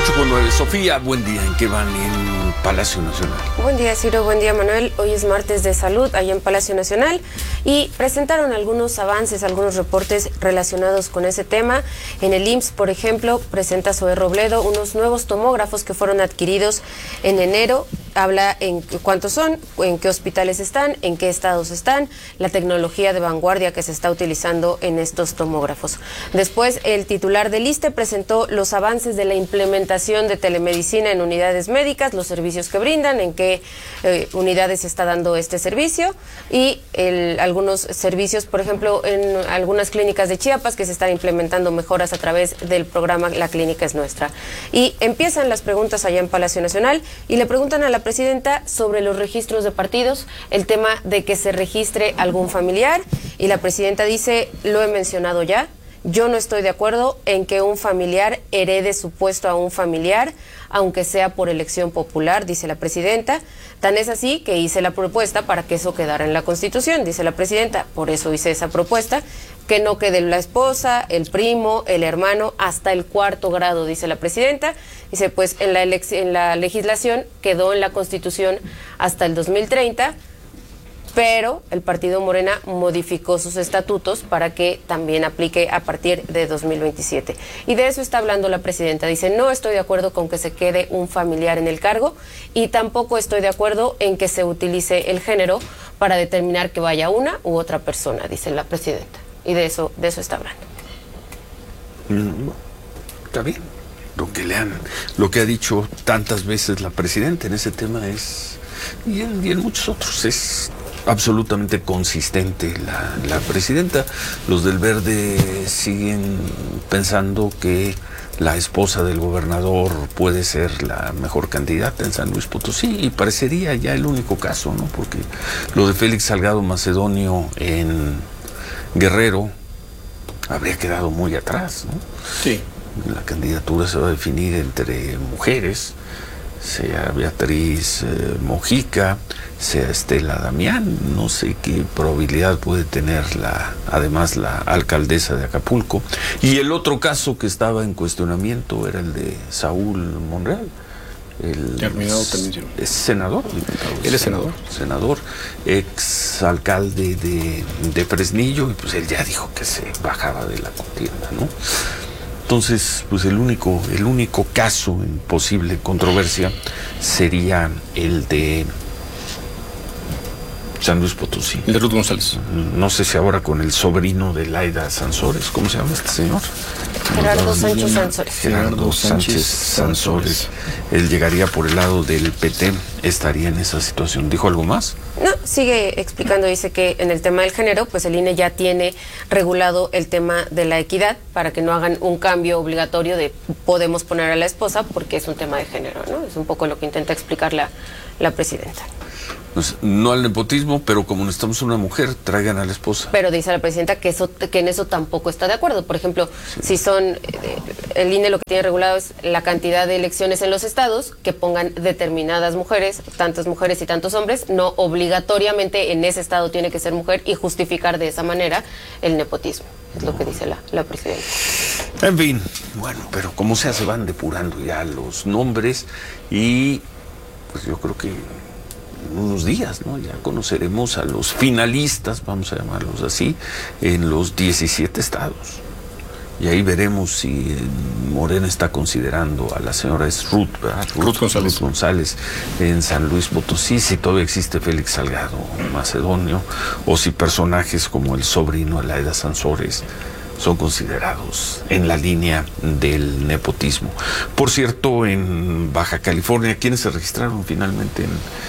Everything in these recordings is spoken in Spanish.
8:09. Sofía, buen día. ¿En qué van en Palacio Nacional? Buen día, Ciro. Buen día, Manuel. Hoy es martes de salud allá en Palacio Nacional y presentaron algunos avances, algunos reportes relacionados con ese tema. En el IMSS, por ejemplo, presenta Zoe Robledo unos nuevos tomógrafos que fueron adquiridos en enero. Habla en cuántos son, en qué hospitales están, en qué estados están, la tecnología de vanguardia que se está utilizando en estos tomógrafos. Después, el titular del ISSSTE presentó los avances de la implementación de telemedicina en unidades médicas, los servicios que brindan, en qué unidades se está dando este servicio y algunos servicios, por ejemplo, en algunas clínicas de Chiapas que se están implementando mejoras a través del programa La Clínica es Nuestra. Y empiezan las preguntas allá en Palacio Nacional y le preguntan a la presidenta sobre los registros de partidos, el tema de que se registre algún familiar, y la presidenta dice, lo he mencionado ya, yo no estoy de acuerdo en que un familiar herede su puesto a un familiar, aunque sea por elección popular, dice la presidenta. Tan es así que hice la propuesta para que eso quedara en la Constitución, dice la presidenta, por eso hice esa propuesta, que no quede la esposa, el primo, el hermano, hasta el cuarto grado, dice la presidenta. Dice, pues en la legislación quedó en la Constitución hasta el 2030, pero el partido Morena modificó sus estatutos para que también aplique a partir de 2027. Y de eso está hablando la presidenta. Dice, no estoy de acuerdo con que se quede un familiar en el cargo y tampoco estoy de acuerdo en que se utilice el género para determinar que vaya una u otra persona, dice la presidenta. Y de eso está hablando. Está bien. Lo que ha dicho tantas veces la presidenta en ese tema es, y en muchos otros, es absolutamente consistente la presidenta. Los del Verde siguen pensando que la esposa del gobernador puede ser la mejor candidata en San Luis Potosí, y parecería ya el único caso, ¿no? Porque lo de Félix Salgado Macedonio en Guerrero habría quedado muy atrás, ¿no? Sí. La candidatura se va a definir entre mujeres, sea Beatriz Mojica, sea Estela Damián. No sé qué probabilidad puede tener además la alcaldesa de Acapulco. Y el otro caso que estaba en cuestionamiento era el de Saúl Monreal. Es senador, diputado. Él es senador. Senador, ex alcalde de Fresnillo, y pues él ya dijo que se bajaba de la contienda, ¿no? Entonces, pues el único caso en posible controversia sería el de San Luis Potosí. El de Ruth González. No sé si ahora con el sobrino de Laida Sansores. ¿Cómo se llama este señor? Gerardo Sánchez Sansores. Gerardo Sánchez Sansores. Él llegaría por el lado del PT, estaría en esa situación. ¿Dijo algo más? No, sigue explicando, dice que en el tema del género, pues el INE ya tiene regulado el tema de la equidad para que no hagan un cambio obligatorio de podemos poner a la esposa porque es un tema de género, ¿no? Es un poco lo que intenta explicar la presidenta. Pues, no al nepotismo, pero como necesitamos una mujer, traigan a la esposa. Pero dice la presidenta que en eso tampoco está de acuerdo. Por ejemplo, sí. Si son, el INE lo que tiene regulado es la cantidad de elecciones en los estados, que pongan determinadas mujeres, tantas mujeres y tantos hombres, no obligatoriamente en ese estado tiene que ser mujer y justificar de esa manera el nepotismo. Es lo que dice la presidenta. En fin, bueno, pero como sea, se van depurando ya los nombres y pues yo creo que unos días, ¿no? Ya conoceremos a los finalistas, vamos a llamarlos así, en los 17 estados. Y ahí veremos si Morena está considerando a la señora Ruth González en San Luis Potosí, si todavía existe Félix Salgado Macedonio, o si personajes como el sobrino de Laida Sansores son considerados en la línea del nepotismo. Por cierto, en Baja California, ¿quiénes se registraron finalmente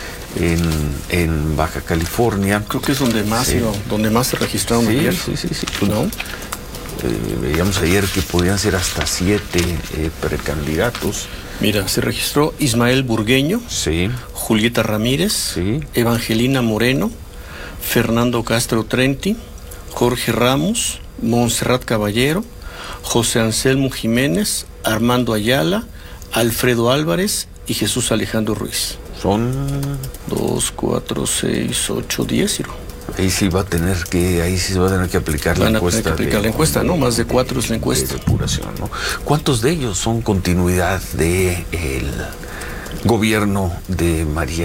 en Baja California? Creo que es donde más se registraron ayer. Sí. Pues, ¿no? Veíamos ayer que podían ser hasta 7 precandidatos. Mira, se registró Ismael Burgueño, sí, Julieta Ramírez, sí, Evangelina Moreno, Fernando Castro Trenti, Jorge Ramos, Montserrat Caballero, José Anselmo Jiménez, Armando Ayala, Alfredo Álvarez y Jesús Alejandro Ruiz. Son 2, 4, 6, 8, 10, Ciro. Ahí sí va a tener que, ahí sí se va a tener que aplicar la encuesta. La encuesta, ¿no? Más de 4 es la encuesta. De depuración, ¿no? ¿Cuántos de ellos son continuidad de el gobierno de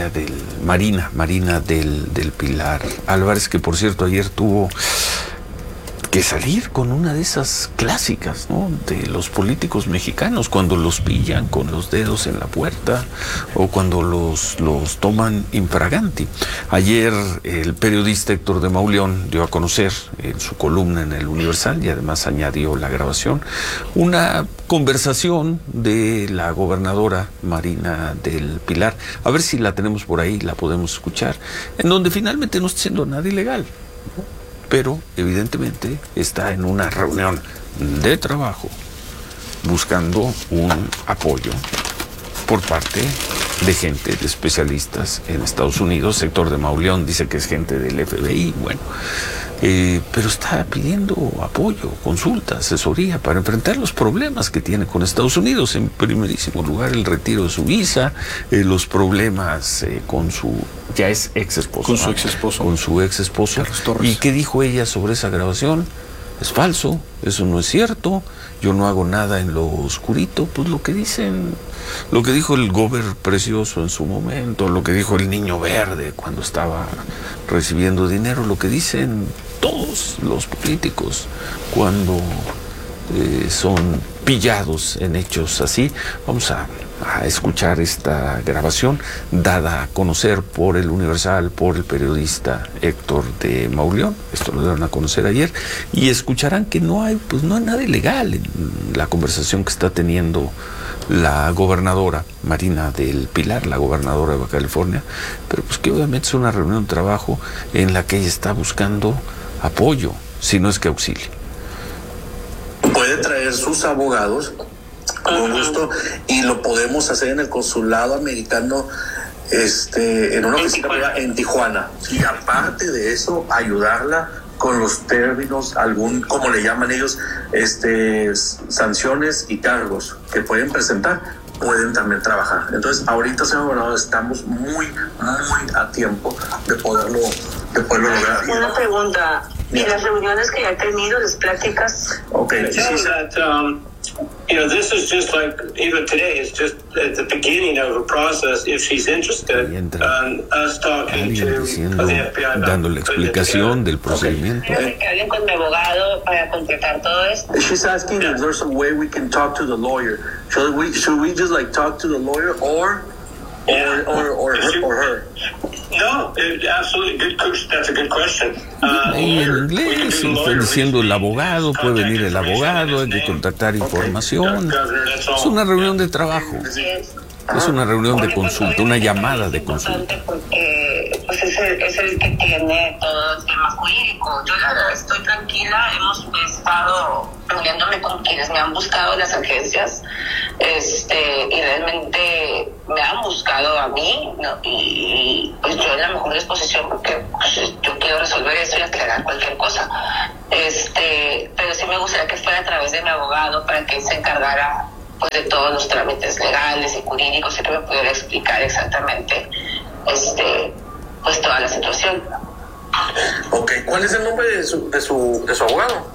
Marina del Pilar Álvarez, que por cierto ayer tuvo que salir con una de esas clásicas, ¿no?, de los políticos mexicanos, cuando los pillan con los dedos en la puerta o cuando los toman infraganti? Ayer el periodista Héctor de Mauleón dio a conocer en su columna en El Universal, y además añadió la grabación, una conversación de la gobernadora Marina del Pilar. A ver si la tenemos por ahí, la podemos escuchar, en donde finalmente no está haciendo nada ilegal, ¿no?, pero evidentemente está en una reunión de trabajo buscando un apoyo por parte de gente, de especialistas en Estados Unidos. Héctor de Mauleón dice que es gente del FBI, bueno, pero está pidiendo apoyo, consulta, asesoría para enfrentar los problemas que tiene con Estados Unidos. En primerísimo lugar, el retiro de su visa, los problemas con su ya es ex esposo. Con su ex esposo. Con su ex esposo. ¿Y qué dijo ella sobre esa grabación? Es falso, eso no es cierto, yo no hago nada en lo oscurito. Pues lo que dicen, lo que dijo el Gober Precioso en su momento, lo que dijo el Niño Verde cuando estaba recibiendo dinero, lo que dicen todos los políticos cuando son pillados en hechos así. Vamos a escuchar esta grabación dada a conocer por El Universal, por el periodista Héctor de Mauleón. Esto lo dieron a conocer ayer, y escucharán que no hay nada ilegal en la conversación que está teniendo la gobernadora Marina del Pilar, la gobernadora de Baja California, pero pues que obviamente es una reunión de trabajo en la que ella está buscando apoyo, si no es que auxilio. Puede traer sus abogados con gusto, y lo podemos hacer en el consulado americano, en una oficina privada en Tijuana, y aparte de eso ayudarla con los términos, como le llaman ellos, sanciones y cargos que pueden presentar, pueden también trabajar. Entonces ahorita, señor gobernador, estamos muy a tiempo de poderlo lograr. Una pregunta, ¿y las reuniones que ya he tenido, las pláticas? Okay. This is just like, even today, it's just at the beginning of a process. If she's interested, us talking to the FBI, dándole explicación del procedimiento. Que hablen con mi abogado para completar todo esto. She's asking if there's a way we can talk to the lawyer. Should we just like talk to the lawyer or her? No, absolutely good. That's a good question. Ahí en inglés están diciendo el abogado, puede venir el abogado, hay que contactar información. Es una reunión de trabajo, es una reunión de consulta, una llamada de consulta. Porque pues es el que tiene todo el tema jurídico. Yo la verdad estoy tranquila, hemos estado reuniéndome con quienes me han buscado las agencias, y realmente me han buscado a mí, ¿no? Y pues yo en la mejor disposición, porque pues, yo quiero resolver eso y aclarar cualquier cosa, pero sí me gustaría que fuera a través de mi abogado para que él se encargara pues de todos los trámites legales y jurídicos, y que me pudiera explicar exactamente pues toda la situación. Okay, ¿cuál es el nombre de su abogado?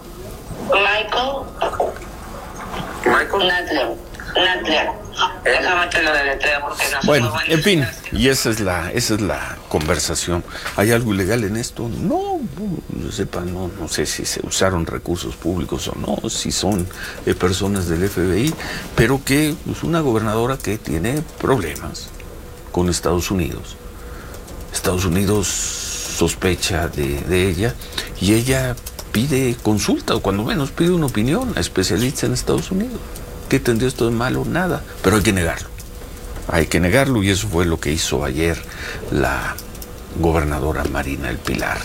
Michael Nadler. Déjame te lo deletreo porque no. Bueno, en fin, y esa es la conversación. ¿Hay algo ilegal en esto? No, yo sepa, no sé si se usaron recursos públicos o no, si son personas del FBI, pero que es una gobernadora que tiene problemas con Estados Unidos. Estados Unidos sospecha de ella, y ella pide consulta, o cuando menos pide una opinión a especialistas en Estados Unidos. ¿Qué tendría esto de malo? Nada, pero hay que negarlo, y eso fue lo que hizo ayer la gobernadora Marina del Pilar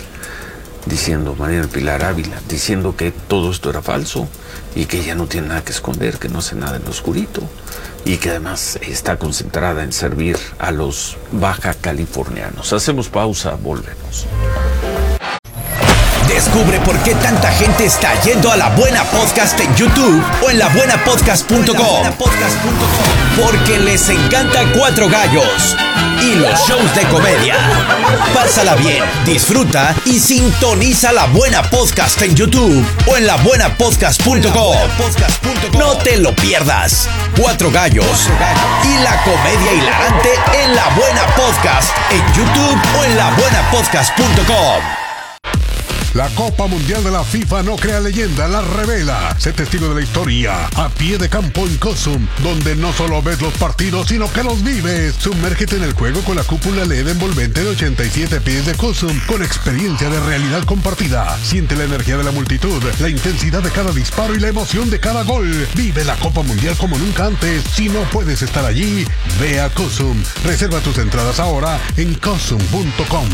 Ávila, diciendo que todo esto era falso y que ella no tiene nada que esconder, que no hace nada en lo oscurito, y que además está concentrada en servir a los baja californianos. Hacemos pausa, volvemos. Descubre por qué tanta gente está yendo a La Buena Podcast en YouTube o en labuenapodcast.com. Porque les encanta Cuatro Gallos y los shows de comedia. Pásala bien, disfruta y sintoniza La Buena Podcast en YouTube o en labuenapodcast.com. No te lo pierdas. Cuatro Gallos y la comedia hilarante en La Buena Podcast en YouTube o en labuenapodcast.com. La Copa Mundial de la FIFA no crea leyenda, la revela. Sé testigo de la historia a pie de campo en Cosum, donde no solo ves los partidos, sino que los vives. Sumérgete en el juego con la cúpula LED envolvente de 87 pies de Cosum, con experiencia de realidad compartida. Siente la energía de la multitud, la intensidad de cada disparo y la emoción de cada gol. Vive la Copa Mundial como nunca antes. Si no puedes estar allí, ve a Cosum. Reserva tus entradas ahora en cosum.com.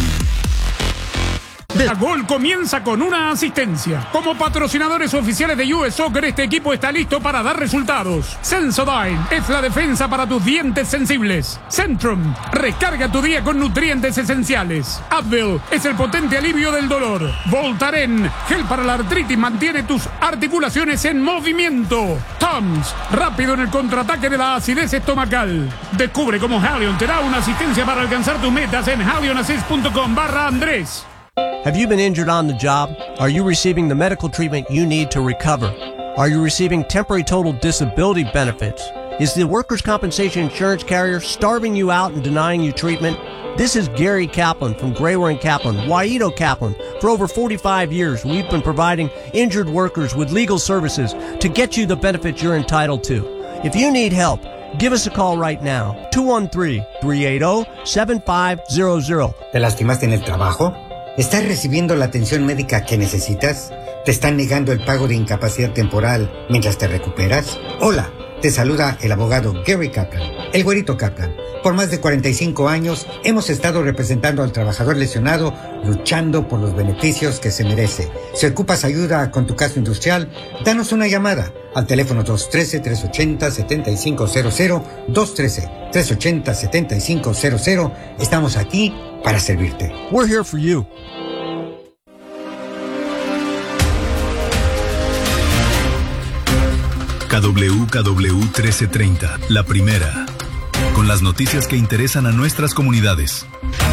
La Gol comienza con una asistencia. Como patrocinadores oficiales de US Soccer, este equipo está listo para dar resultados. Sensodyne es la defensa para tus dientes sensibles. Centrum, recarga tu día con nutrientes esenciales. Advil es el potente alivio del dolor. Voltaren, gel para la artritis, mantiene tus articulaciones en movimiento. Tums, rápido en el contraataque de la acidez estomacal. Descubre cómo Halion te da una asistencia para alcanzar tus metas en halionassist.com/Andrés. Have you been injured on the job? Are you receiving the medical treatment you need to recover? Are you receiving temporary total disability benefits? Is the workers' compensation insurance carrier starving you out and denying you treatment? This is Gary Kaplan from Grayware & Kaplan, Waito Kaplan. For over 45 years, we've been providing injured workers with legal services to get you the benefits you're entitled to. If you need help, give us a call right now, 213-380-7500. ¿Te lastimaste en el trabajo? ¿Estás recibiendo la atención médica que necesitas? ¿Te están negando el pago de incapacidad temporal mientras te recuperas? Hola, te saluda el abogado Gary Kaplan, el güerito Kaplan. Por más de 45 años hemos estado representando al trabajador lesionado, luchando por los beneficios que se merece. Si ocupas ayuda con tu caso industrial, danos una llamada al teléfono 213-380-7500, 213-380-7500. Estamos aquí para servirte. We're here for you. KWKW 1330, la primera, con las noticias que interesan a nuestras comunidades.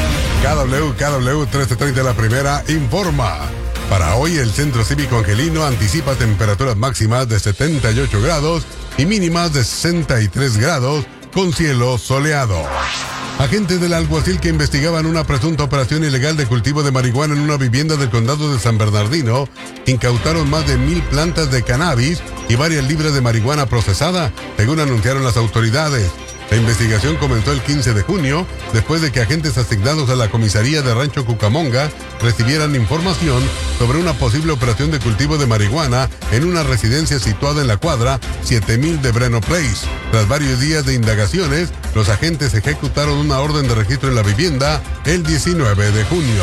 KWKW 1330, la primera, informa. Para hoy el Centro Cívico Angelino anticipa temperaturas máximas de 78 grados y mínimas de 63 grados con cielo soleado. Agentes del alguacil que investigaban una presunta operación ilegal de cultivo de marihuana en una vivienda del condado de San Bernardino incautaron más de 1,000 plantas de cannabis y varias libras de marihuana procesada, según anunciaron las autoridades. La investigación comenzó el 15 de junio, después de que agentes asignados a la comisaría de Rancho Cucamonga recibieran información sobre una posible operación de cultivo de marihuana en una residencia situada en la cuadra 7000 de Breno Place. Tras varios días de indagaciones, los agentes ejecutaron una orden de registro en la vivienda el 19 de junio.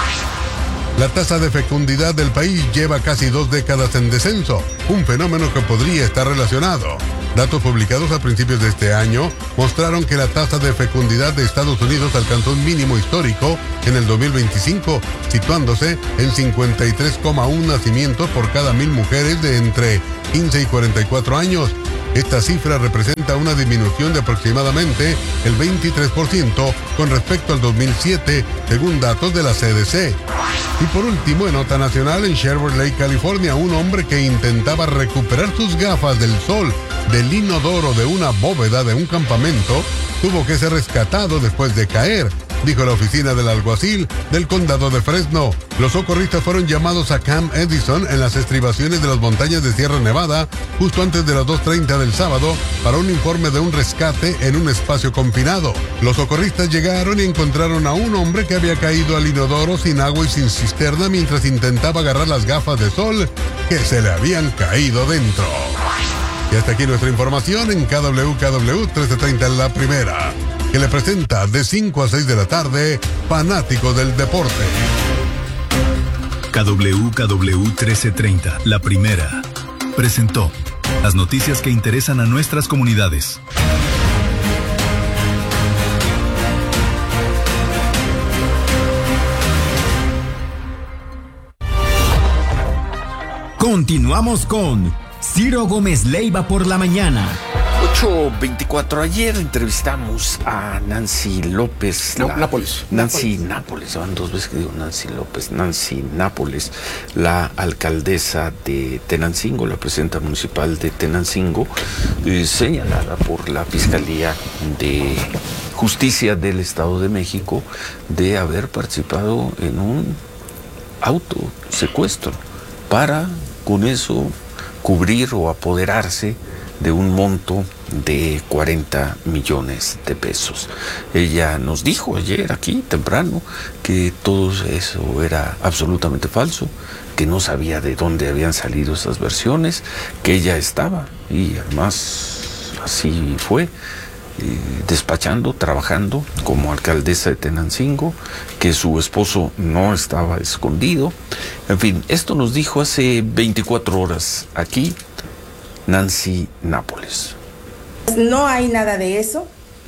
La tasa de fecundidad del país lleva casi 2 décadas en descenso, un fenómeno que podría estar relacionado. Datos publicados a principios de este año mostraron que la tasa de fecundidad de Estados Unidos alcanzó un mínimo histórico en el 2025, situándose en 53,1 nacimientos por cada 1,000 mujeres de entre 15 y 44 años. Esta cifra representa una disminución de aproximadamente el 23% con respecto al 2007, según datos de la CDC. Y por último, en nota nacional, en Sherwood Lake, California, un hombre que intentaba recuperar sus gafas del sol del inodoro de una bóveda de un campamento tuvo que ser rescatado después de caer, dijo la oficina del alguacil del condado de Fresno. Los socorristas fueron llamados a Camp Edison en las estribaciones de las montañas de Sierra Nevada justo antes de las 2:30 del sábado para un informe de un rescate en un espacio confinado. Los socorristas llegaron y encontraron a un hombre que había caído al inodoro sin agua y sin cisterna mientras intentaba agarrar las gafas de sol que se le habían caído dentro. Y hasta aquí nuestra información en KWKW 1330, la primera, que le presenta de 5 a 6 de la tarde, Fanático del Deporte. KWKW 1330, la primera, presentó las noticias que interesan a nuestras comunidades. Continuamos con Ciro Gómez Leiva por la mañana. 8:24. Ayer entrevistamos a Nancy López. Nancy Nápoles. Van dos veces que digo Nancy López. Nancy Nápoles, la alcaldesa de Tenancingo, la presidenta municipal de Tenancingo, señalada por la Fiscalía de Justicia del Estado de México de haber participado en un autosecuestro para con eso cubrir o apoderarse de un monto de 40 millones de pesos. Ella nos dijo ayer aquí temprano que todo eso era absolutamente falso, que no sabía de dónde habían salido esas versiones, que ella estaba, y además así fue, despachando, trabajando como alcaldesa de Tenancingo, que su esposo no estaba escondido. En fin, esto nos dijo hace 24 horas aquí Nancy Nápoles. No hay nada de eso.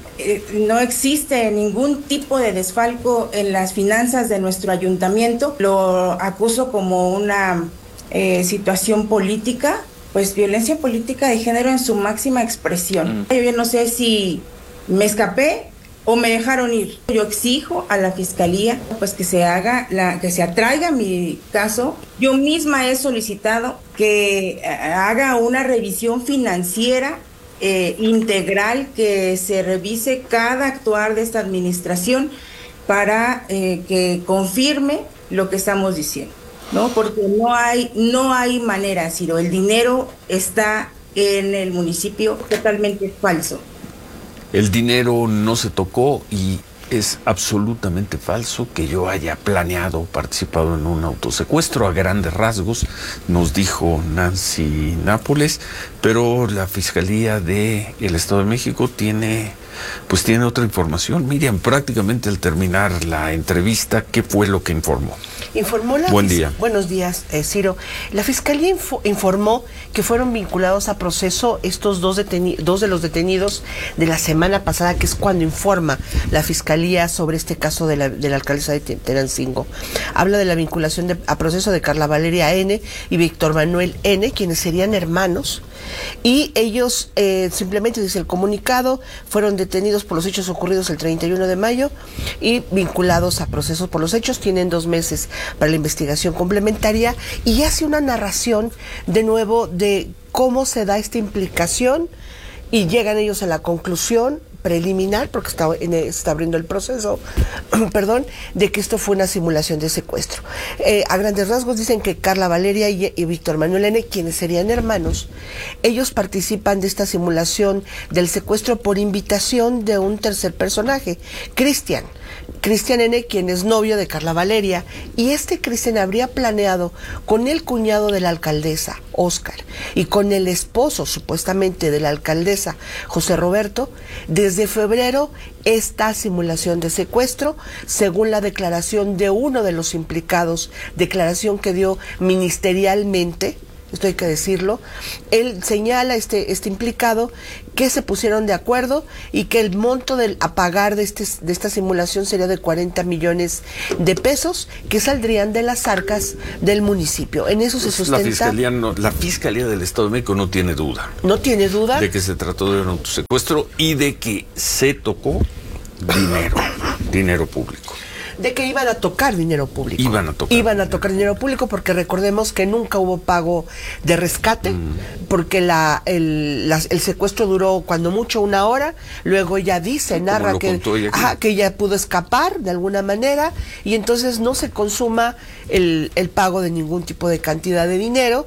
No existe ningún tipo de desfalco en las finanzas de nuestro ayuntamiento. Lo acuso como una situación política, pues violencia política de género en su máxima expresión. Yo no sé si me escapé o me dejaron ir. Yo exijo a la fiscalía pues que se atraiga mi caso. Yo misma he solicitado que haga una revisión financiera integral, que se revise cada actuar de esta administración para que confirme lo que estamos diciendo, ¿no? Porque no hay manera, Ciro. El dinero está en el municipio, totalmente falso. El dinero no se tocó y es absolutamente falso que yo haya planeado o participado en un autosecuestro. A grandes rasgos nos dijo Nancy Nápoles, pero la Fiscalía del Estado de México tiene otra información. Miriam, prácticamente al terminar la entrevista, ¿qué fue lo que informó? Buen día. Buenos días, Ciro. La Fiscalía informó que fueron vinculados a proceso estos dos de los detenidos de la semana pasada, que es cuando informa la Fiscalía sobre este caso de la alcaldesa de Tenancingo. Habla de la vinculación a proceso de Carla Valeria N. y Víctor Manuel N., quienes serían hermanos, y ellos simplemente, dice el comunicado, fueron detenidos por los hechos ocurridos el 31 de mayo y vinculados a procesos por los hechos. Tienen 2 meses para la investigación complementaria, y hace una narración de nuevo de cómo se da esta implicación, y llegan ellos a la conclusión preliminar, porque está abriendo el proceso, perdón, de que esto fue una simulación de secuestro. A grandes rasgos dicen que Carla Valeria y Víctor Manuel N., quienes serían hermanos, ellos participan de esta simulación del secuestro por invitación de un tercer personaje, Cristian N., quien es novio de Carla Valeria, y Cristian habría planeado con el cuñado de la alcaldesa, Óscar, y con el esposo, supuestamente, de la alcaldesa, José Roberto, desde febrero, esta simulación de secuestro, según la declaración de uno de los implicados, declaración que dio ministerialmente. Esto hay que decirlo. Él señala, este implicado, que se pusieron de acuerdo y que el monto a pagar de esta simulación sería de 40 millones de pesos que saldrían de las arcas del municipio. En eso se sustenta. La Fiscalía del Estado de México no tiene duda. No tiene duda. De que se trató de un autosecuestro y de que se tocó dinero público. De que iban a tocar dinero público. Iban a tocar dinero público, porque recordemos que nunca hubo pago de rescate, porque el secuestro duró cuando mucho 1 hora, luego ella narra que ella pudo escapar de alguna manera, y entonces no se consuma el pago de ningún tipo de cantidad de dinero.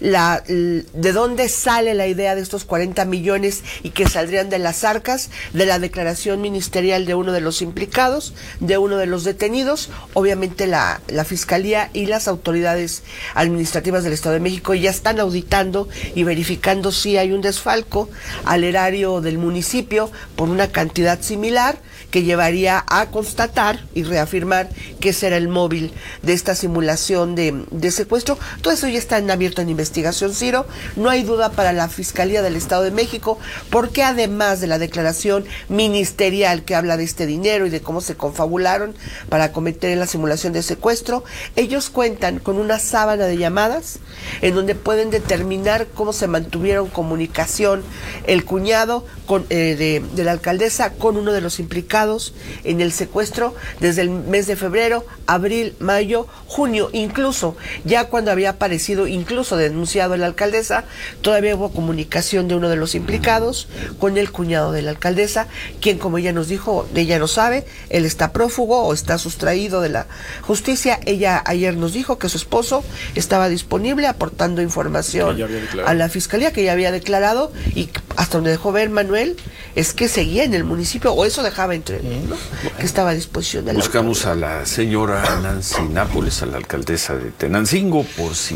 ¿De dónde sale la idea de estos 40 millones y que saldrían de las arcas? De la declaración ministerial de uno de los implicados, de uno de los detenidos. Obviamente la Fiscalía y las autoridades administrativas del Estado de México ya están auditando y verificando si hay un desfalco al erario del municipio por una cantidad similar, que llevaría a constatar y reafirmar que ese era el móvil de esta simulación de secuestro. Todo eso ya está abierto en investigación, Ciro. No hay duda para la Fiscalía del Estado de México, porque además de la declaración ministerial que habla de este dinero y de cómo se confabularon, para cometer la simulación de secuestro. Ellos cuentan con una sábana de llamadas en donde pueden determinar cómo se mantuvieron comunicación el cuñado de la alcaldesa con uno de los implicados en el secuestro desde el mes de febrero, abril, mayo, junio, incluso ya cuando había aparecido, incluso denunciado la alcaldesa, todavía hubo comunicación de uno de los implicados con el cuñado de la alcaldesa, quien, como ella nos dijo, ella no sabe, él está prófugo o está sustraído de la justicia. Ella ayer nos dijo que su esposo estaba disponible aportando información a la fiscalía, que ya había declarado, y hasta donde dejó ver Manuel es que seguía en el municipio, o eso dejaba entrever, ¿no? Que estaba a disposición de la Buscamos a la señora Nancy Nápoles, a la alcaldesa de Tenancingo, por si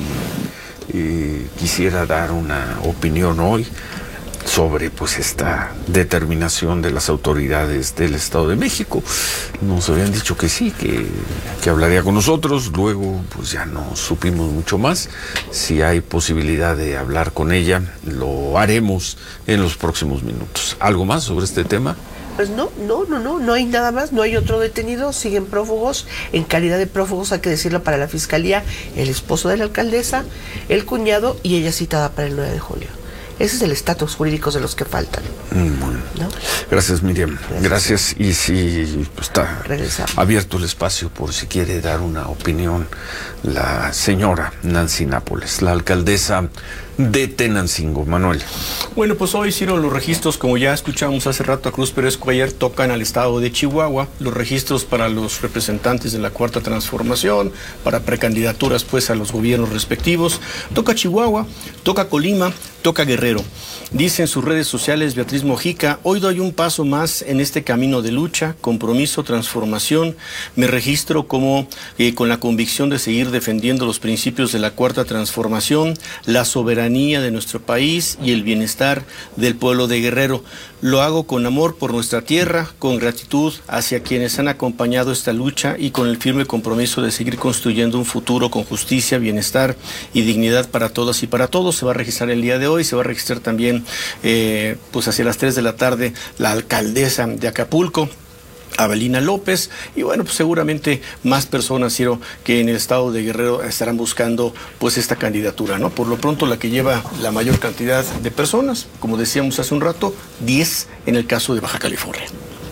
quisiera dar una opinión hoy sobre pues esta determinación de las autoridades del Estado de México. Nos habían dicho que sí, que hablaría con nosotros, luego pues ya no supimos mucho más. Si hay posibilidad de hablar con ella, lo haremos en los próximos minutos. ¿Algo más sobre este tema? Pues no hay nada más, no hay otro detenido, siguen prófugos, en calidad de prófugos, hay que decirlo, para la fiscalía, el esposo de la alcaldesa, el cuñado y ella citada para el 9 de julio. Ese es el estatus jurídico de los que faltan. Bueno. ¿No? Gracias, Miriam. Gracias. Y si pues, está abierto el espacio por si quiere dar una opinión la señora Nancy Nápoles, la alcaldesa de Tenancingo. Manuel. Bueno, pues hoy, Ciro, los registros, como ya escuchamos hace rato a Cruz Pérez Cuellar, tocan al estado de Chihuahua. Los registros para los representantes de la Cuarta Transformación, para precandidaturas pues a los gobiernos respectivos. Toca Chihuahua, toca Colima, toca Guerrero. Dice en sus redes sociales Beatriz Mojica: hoy doy un paso más en este camino de lucha, compromiso, transformación. Me registro como con la convicción de seguir defendiendo los principios de la Cuarta Transformación, la soberanía de nuestro país y el bienestar del pueblo de Guerrero. Lo hago con amor por nuestra tierra, con gratitud hacia quienes han acompañado esta lucha y con el firme compromiso de seguir construyendo un futuro con justicia, bienestar y dignidad para todas y para todos. Se va a registrar el día de hoy, se va a registrar también pues hacia las 3 de la tarde la alcaldesa de Acapulco, Abelina López, y bueno, pues seguramente más personas, Ciro, que en el estado de Guerrero estarán buscando pues esta candidatura, ¿no? Por lo pronto la que lleva la mayor cantidad de personas, como decíamos hace un rato, 10 en el caso de Baja California.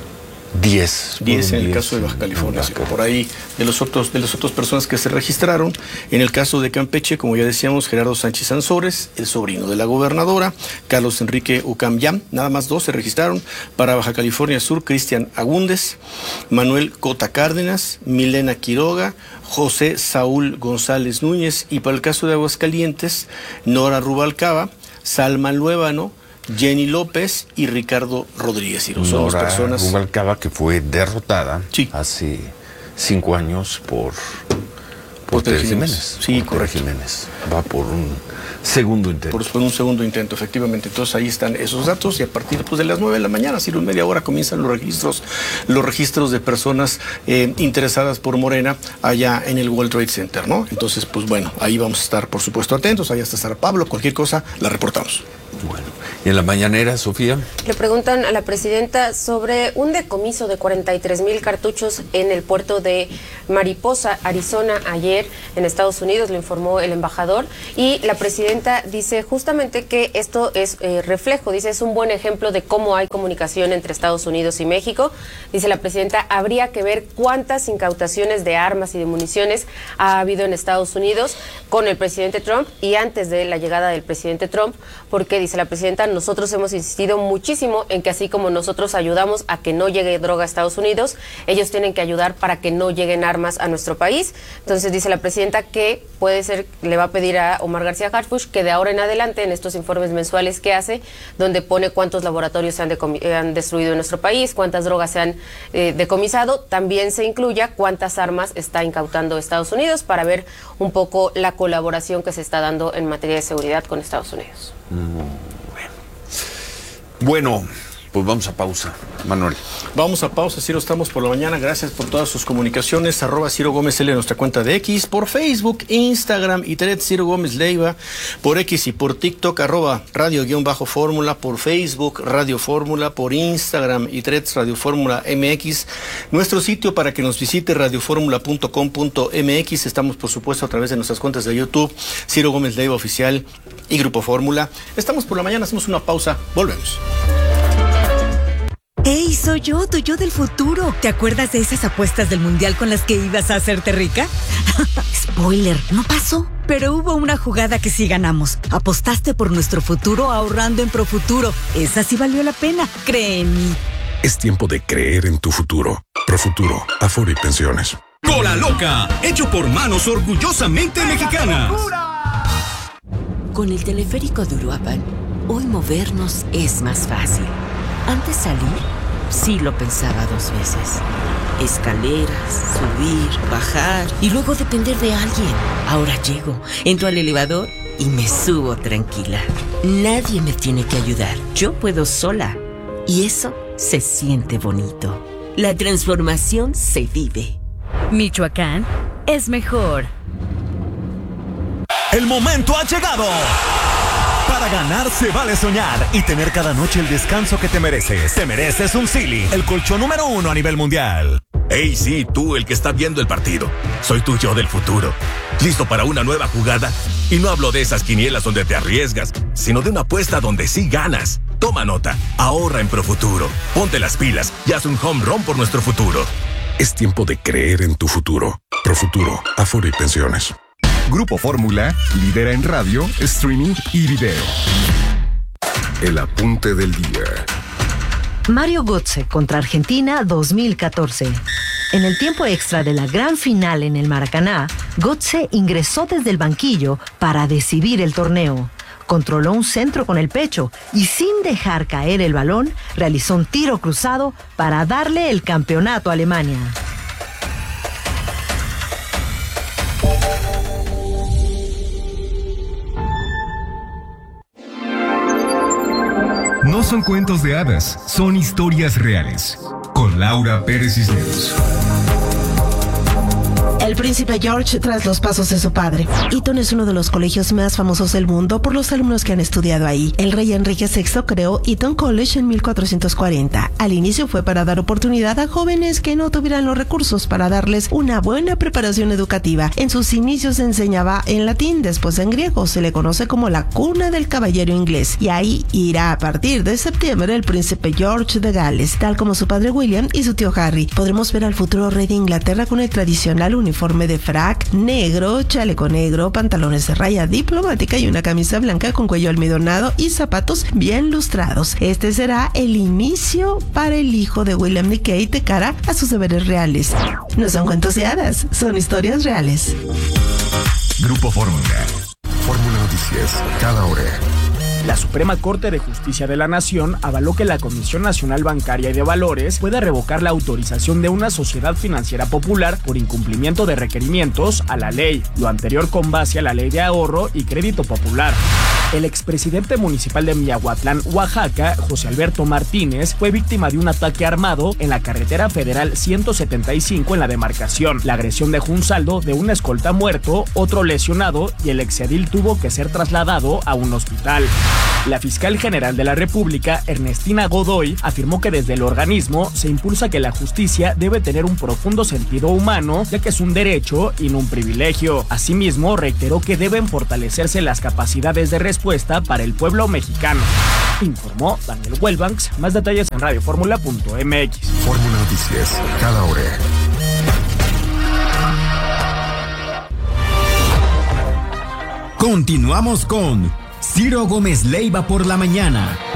10 en el caso de Baja California. Por ahí de las otras personas que se registraron, en el caso de Campeche, como ya decíamos, Gerardo Sánchez Ansores, el sobrino de la gobernadora, Carlos Enrique Ucamyam, nada más 2 se registraron. Para Baja California Sur, Cristian Agúndez, Manuel Cota Cárdenas, Milena Quiroga, José Saúl González Núñez, y para el caso de Aguascalientes, Nora Rubalcaba, Salma Luébano, Jenny López y Ricardo Rodríguez. Y son las personas. Rubalcaba, que fue derrotada hace 5 años por Tere Jiménez. Sí, correcto. Jiménez. Va por un segundo intento. Por un segundo intento, efectivamente. Entonces ahí están esos datos, y a partir pues, de las 9 de la mañana, Ciro, en media hora, comienzan los registros de personas interesadas por Morena allá en el World Trade Center, ¿no? Entonces, pues bueno, ahí vamos a estar, por supuesto, atentos. Ahí hasta estará Pablo. Cualquier cosa la reportamos. Bueno, y en la mañanera, Sofía. Le preguntan a la presidenta sobre un decomiso de 43,000 cartuchos en el puerto de Mariposa, Arizona, ayer en Estados Unidos, lo informó el embajador, y la presidenta dice justamente que esto es reflejo, dice, es un buen ejemplo de cómo hay comunicación entre Estados Unidos y México. Dice la presidenta, habría que ver cuántas incautaciones de armas y de municiones ha habido en Estados Unidos con el presidente Trump y antes de la llegada del presidente Trump, porque dice la presidenta, nosotros hemos insistido muchísimo en que así como nosotros ayudamos a que no llegue droga a Estados Unidos, ellos tienen que ayudar para que no lleguen armas a nuestro país. Entonces dice la presidenta que puede ser, le va a pedir a Omar García Harfuch que de ahora en adelante, en estos informes mensuales que hace, donde pone cuántos laboratorios se han destruido en nuestro país, cuántas drogas se han decomisado, también se incluya cuántas armas está incautando Estados Unidos, para ver un poco la colaboración que se está dando en materia de seguridad con Estados Unidos. Bueno, pues vamos a pausa, Manuel. Vamos a pausa, Ciro, estamos por la mañana. Gracias por todas sus comunicaciones. @Ciro Gómez L en nuestra cuenta de X, por Facebook, Instagram y Threads, Ciro Gómez Leiva, por X y por TikTok, @radio_fórmula, por Facebook, Radio Fórmula, por Instagram y Threads, Radio Fórmula MX. Nuestro sitio para que nos visite, radioformula.com.mx. Estamos, por supuesto, a través de nuestras cuentas de YouTube, Ciro Gómez Leiva Oficial y Grupo Fórmula. Estamos por la mañana, hacemos una pausa, volvemos. ¡Hey, soy yo, tu yo del futuro! ¿Te acuerdas de esas apuestas del mundial con las que ibas a hacerte rica? Spoiler, no pasó. Pero hubo una jugada que sí ganamos. Apostaste por nuestro futuro ahorrando en Profuturo. Esa sí valió la pena, cree en mí. Es tiempo de creer en tu futuro. Profuturo, Afore y Pensiones. Cola Loca, hecho por manos orgullosamente mexicanas. Con el teleférico de Uruapan, hoy movernos es más fácil. Antes salir, sí lo pensaba 2 veces. Escaleras, subir, bajar y luego depender de alguien. Ahora llego, entro al elevador y me subo tranquila. Nadie me tiene que ayudar, yo puedo sola. Y eso se siente bonito. La transformación se vive. Michoacán es mejor. El momento ha llegado. Para ganar se vale soñar y tener cada noche el descanso que te mereces. Te mereces un Silly, el colchón número 1 a nivel mundial. Hey, sí, tú, el que está viendo el partido. Soy tu yo del futuro. ¿Listo para una nueva jugada? Y no hablo de esas quinielas donde te arriesgas, sino de una apuesta donde sí ganas. Toma nota, ahorra en Profuturo. Ponte las pilas y haz un home run por nuestro futuro. Es tiempo de creer en tu futuro. Profuturo, Afore y Pensiones. Grupo Fórmula lidera en radio, streaming y video. El apunte del día. Mario Götze contra Argentina 2014. En el tiempo extra de la gran final en el Maracaná, Götze ingresó desde el banquillo para decidir el torneo. Controló un centro con el pecho y sin dejar caer el balón, realizó un tiro cruzado para darle el campeonato a Alemania. No son cuentos de hadas, son historias reales. Con Laura Pérez Cisneros. El príncipe George tras los pasos de su padre. Eton es uno de los colegios más famosos del mundo por los alumnos que han estudiado ahí. El rey Enrique VI creó Eton College en 1440. Al inicio fue para dar oportunidad a jóvenes que no tuvieran los recursos para darles una buena preparación educativa. En sus inicios se enseñaba en latín, después en griego. Se le conoce como la cuna del caballero inglés. Y ahí irá a partir de septiembre el príncipe George de Gales, tal como su padre William y su tío Harry. Podremos ver al futuro rey de Inglaterra con el tradicional uniforme de frac negro, chaleco negro, pantalones de raya diplomática y una camisa blanca con cuello almidonado y zapatos bien lustrados. Este será el inicio para el hijo de William y Kate de cara a sus deberes reales. No son cuentos de hadas, son historias reales. Grupo Fórmula. Fórmula Noticias, cada hora. La Suprema Corte de Justicia de la Nación avaló que la Comisión Nacional Bancaria y de Valores pueda revocar la autorización de una sociedad financiera popular por incumplimiento de requerimientos a la ley, lo anterior con base a la Ley de Ahorro y Crédito Popular. El expresidente municipal de Miahuatlán, Oaxaca, José Alberto Martínez, fue víctima de un ataque armado en la carretera federal 175 en la demarcación. La agresión dejó un saldo de un escolta muerto, otro lesionado y el exedil tuvo que ser trasladado a un hospital. La fiscal general de la República, Ernestina Godoy, afirmó que desde el organismo se impulsa que la justicia debe tener un profundo sentido humano, ya que es un derecho y no un privilegio. Asimismo, reiteró que deben fortalecerse las capacidades de respuesta para el pueblo mexicano. Informó Daniel Welbanks. Más detalles en radioformula.mx. Fórmula Noticias, cada hora. Continuamos con Ciro Gómez Leiva por la mañana.